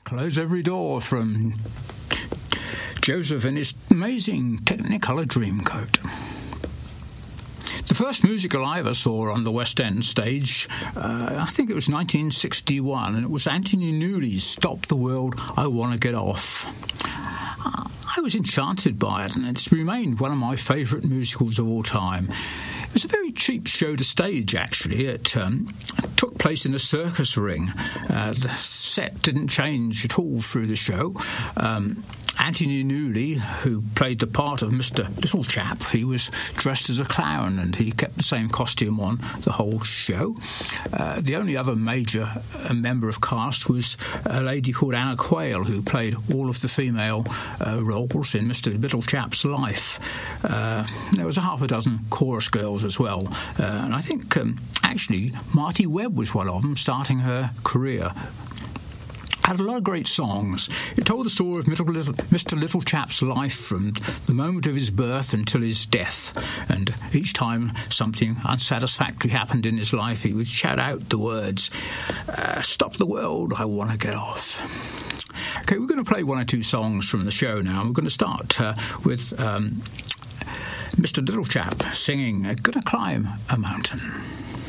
Close Every Door from Joseph and his amazing Technicolor Dreamcoat. The first musical I ever saw on the West End stage, I think it was 1961, and it was Anthony Newley's Stop the World, I Want to Get Off. I was enchanted by it, and it's remained one of my favourite musicals of all time. It was a very cheap show to stage, actually. It took place in a circus ring. The set didn't change at all through the show. Anthony Newley, who played the part of Mr. Little Chap, he was dressed as a clown and he kept the same costume on the whole show. The only other major member of cast was a lady called Anna Quayle, who played all of the female roles in Mr. Little Chap's life. There was a half a dozen chorus girls as well, and I think actually Marty Webb was one of them, starting her career. Had a lot of great songs. It told the story of Mr. Little Chap's life from the moment of his birth until his death. And each time something unsatisfactory happened in his life, he would shout out the words, "Stop the world, I want to get off." Okay, we're going to play one or two songs from the show now. We're going to start with Mr. Little Chap singing "Gonna Climb a Mountain."